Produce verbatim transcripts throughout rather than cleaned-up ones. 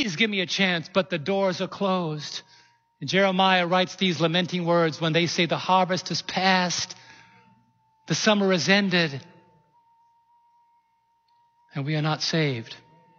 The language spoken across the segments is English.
Please give me a chance, but the doors are closed. And Jeremiah writes these lamenting words when they say the harvest is past, the summer is ended, and we are not saved.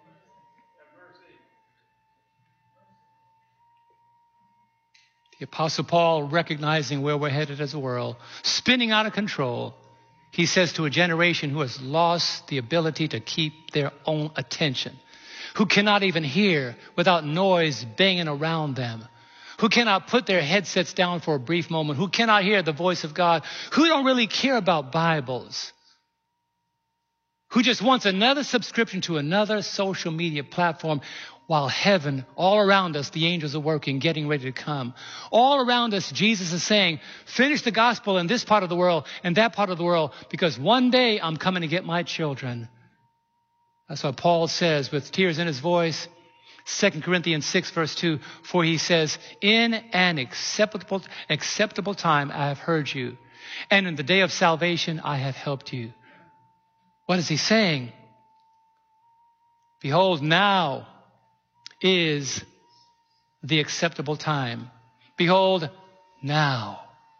The Apostle Paul, recognizing where we're headed as a world, spinning out of control, he says to a generation who has lost the ability to keep their own attention, who cannot even hear without noise banging around them, who cannot put their headsets down for a brief moment, who cannot hear the voice of God, who don't really care about Bibles, who just wants another subscription to another social media platform, while heaven, all around us, the angels are working, getting ready to come. All around us, Jesus is saying, finish the gospel in this part of the world and that part of the world, because one day I'm coming to get my children. That's what Paul says with tears in his voice. Second Corinthians six, verse two, for he says, in an acceptable, acceptable time I have heard you, and in the day of salvation I have helped you. What is he saying? Behold, now is the acceptable time. Behold, now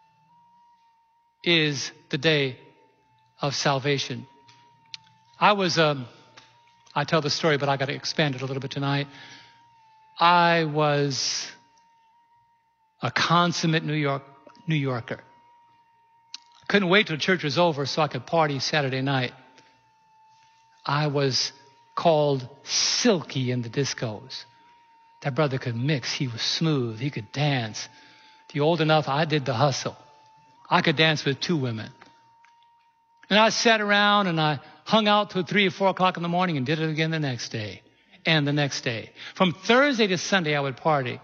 is the day of salvation. I was, um, I tell the story, but I got to expand it a little bit tonight. I was a consummate New York, New Yorker. Couldn't wait till church was over so I could party Saturday night. I was called Silky in the discos. That brother could mix. He was smooth. He could dance. If you're old enough, I did the hustle. I could dance with two women. And I sat around and I hung out till three or four o'clock in the morning and did it again the next day and the next day. From Thursday to Sunday, I would party.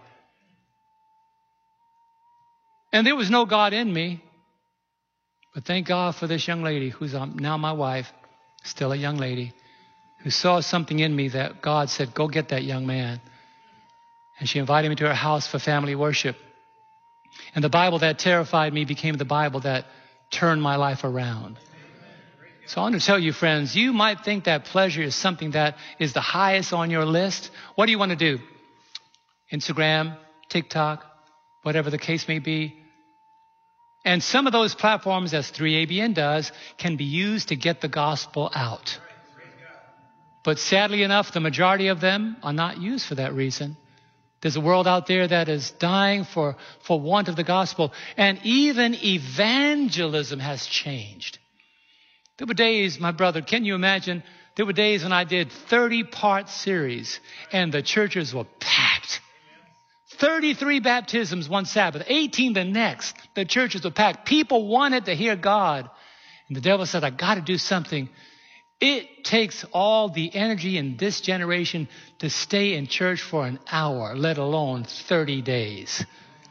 And there was no God in me. But thank God for this young lady who's now my wife, still a young lady, who saw something in me that God said, go get that young man. And she invited me to her house for family worship. And the Bible that terrified me became the Bible that turned my life around. So I want to tell you, friends, you might think that pleasure is something that is the highest on your list. What do you want to do? Instagram, TikTok, whatever the case may be. And some of those platforms, as three A B N does, can be used to get the gospel out. But sadly enough, the majority of them are not used for that reason. There's a world out there that is dying for, for want of the gospel. And even evangelism has changed. There were days, my brother, can you imagine? There were days when I did thirty-part series and the churches were packed. thirty-three baptisms one Sabbath, eighteen the next. The churches were packed. People wanted to hear God. And the devil said, I got to do something. It takes all the energy in this generation to stay in church for an hour, let alone thirty days.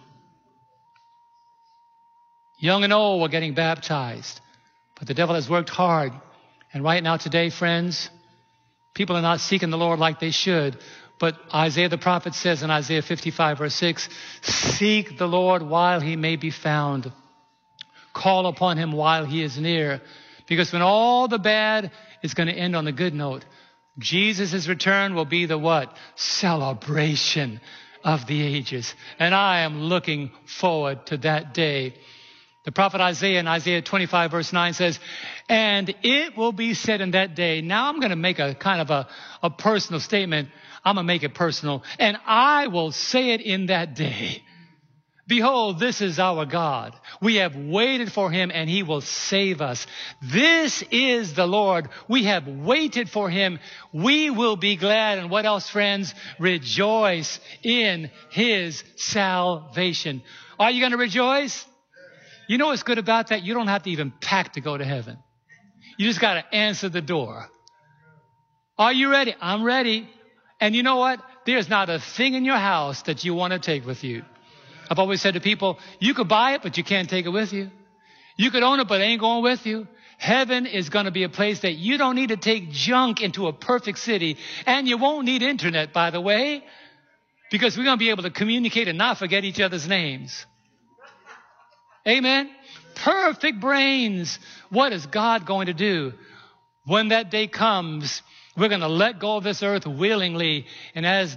Young and old were getting baptized. But the devil has worked hard. And right now today, friends, people are not seeking the Lord like they should. But Isaiah the prophet says in Isaiah fifty-five, verse six, seek the Lord while he may be found. Call upon him while he is near. Because when all the bad is going to end on a good note, Jesus' return will be the what? Celebration of the ages. And I am looking forward to that day. The prophet Isaiah in Isaiah twenty-five verse nine says, and it will be said in that day. Now I'm going to make a kind of a, a personal statement. I'm going to make it personal. And I will say it in that day. Behold, this is our God. We have waited for him and he will save us. This is the Lord. We have waited for him. We will be glad. And what else, friends? Rejoice in his salvation. Are you going to rejoice? You know what's good about that? You don't have to even pack to go to heaven. You just got to answer the door. Are you ready? I'm ready. And you know what? There's not a thing in your house that you want to take with you. I've always said to people, you could buy it, but you can't take it with you. You could own it, but it ain't going with you. Heaven is going to be a place that you don't need to take junk into a perfect city. And you won't need internet, by the way, because we're going to be able to communicate and not forget each other's names. Amen. Perfect brains. What is God going to do? When that day comes, we're going to let go of this earth willingly. And as